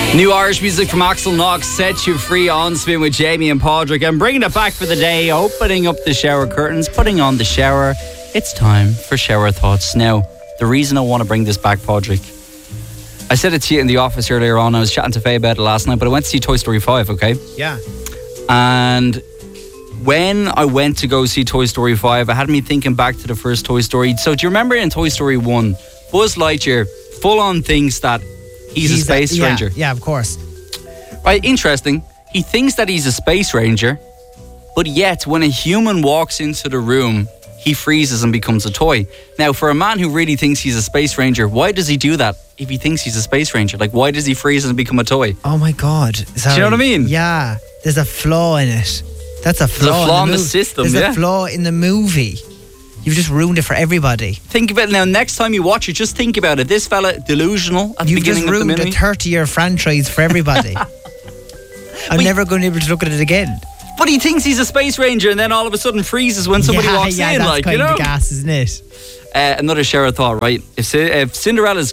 New Irish music from Axel Knox, Set You Free on Spin with Jamie and Padraig. I'm bringing it back for the day, opening up the shower curtains, putting on the shower. It's time for shower thoughts. Now, the reason I want to bring this back, Padraig, I said it to you in the office earlier on. I was chatting to Faye about it last night, but I went to see Toy Story 5, okay? Yeah. And when I went to go see Toy Story 5, it had me thinking back to the first Toy Story. So do you remember in Toy Story 1, Buzz Lightyear full on thinks that he's a space ranger? Yeah, of course. Right, interesting. He thinks that he's a space ranger, but yet when a human walks into the room, he freezes and becomes a toy. Now, for a man who really thinks he's a space ranger, why does he do that if he thinks he's a space ranger? Like, why does he freeze and become a toy? Oh my God. Do you know what I mean? Yeah. There's a flaw in it. That's a flaw. There's a flaw in the system, There's yeah. a flaw in the movie. You've just ruined it for everybody. Think about it now. Next time you watch it, just think about it. This fella, delusional at the beginning of the movie. You've just ruined a 30-year franchise for everybody. I'm never going to be able to look at it again. But he thinks he's a space ranger and then all of a sudden freezes when somebody walks in. That's like, kind you know? of gas, isn't it? Another shower thought, right? If Cinderella's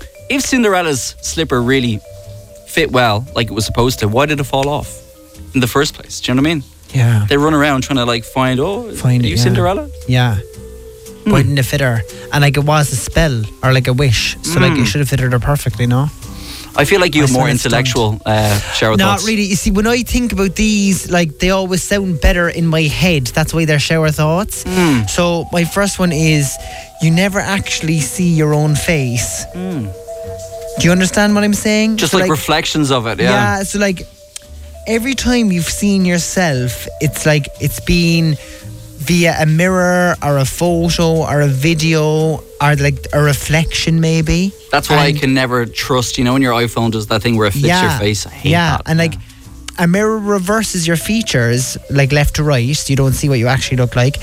slipper really fit well, like it was supposed to, why did it fall off in the first place? Do you know what I mean? Yeah. They run around trying to like find Cinderella? Yeah. But it didn't fit her. And like it was a spell or like a wish. So like it should have fitted her perfectly, no? I feel like you have more intellectual shower thoughts. Not really. You see, when I think about these, like they always sound better in my head. That's why they're shower thoughts. So my first one is, you never actually see your own face. Do you understand what I'm saying? Just so like reflections of it, yeah. Yeah, so like every time you've seen yourself, it's like it's been via a mirror or a photo or a video or like a reflection maybe. That's why I can never trust, you know, when your iPhone does that thing where it flips your face. I hate that. And like a mirror reverses your features like left to right, so you don't see what you actually look like.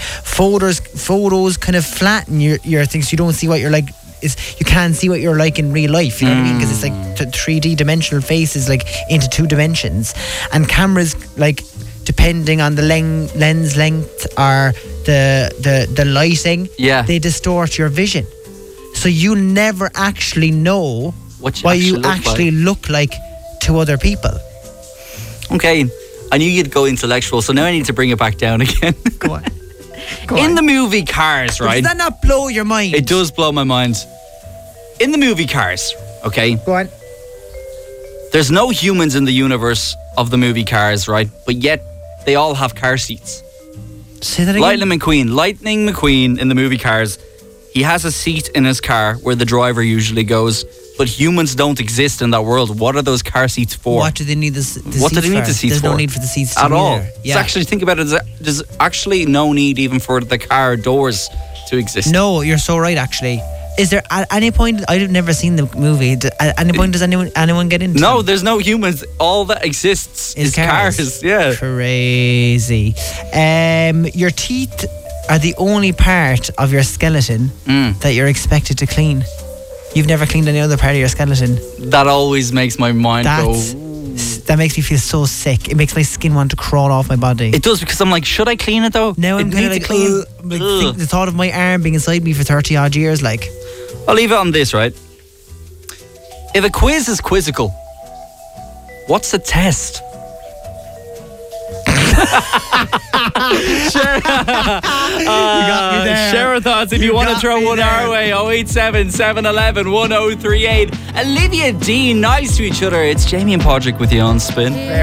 Photos kind of flatten your things, so you don't see what you're like. You can't see what you're like in real life, you know what I mean? Because it's like 3D dimensional faces like into 2 dimensions. And cameras, like depending on the lens length or the lighting, they distort your vision. So you never actually know what you actually look like to other people. Okay, I knew you'd go intellectual, so now I need to bring it back down again. Go on. In the movie Cars, right? Does that not blow your mind? It does blow my mind. In the movie Cars, okay? Go on. There's no humans in the universe of the movie Cars, right? But yet, they all have car seats. Say that again? Lightning McQueen in the movie Cars, he has a seat in his car where the driver usually goes, but humans don't exist in that world. What are those car seats for? What do they need the seats for? What do they need the seats for? There's no need for the seats at all. Yeah. So actually think about it, there's actually no need even for the car doors to exist. No, you're so right actually. Is there at any point, I've never seen the movie, at any point does anyone get into No, it? there's no humans. All that exists is cars. Yeah. Crazy. Your teeth are the only part of your skeleton that you're expected to clean. You've never cleaned any other part of your skeleton. That always makes my mind go... That makes me feel so sick. It makes my skin want to crawl off my body. It does, because I'm like, should I clean it though? Now I'm kind of like, think the thought of my arm being inside me for 30 odd years, like. I'll leave it on this, right? If a quiz is quizzical, what's a test? Share our thoughts if you want to throw one our way. 087 711 1038. Olivia Dean, nice to each other. It's Jamie and Padraig with you on Spin.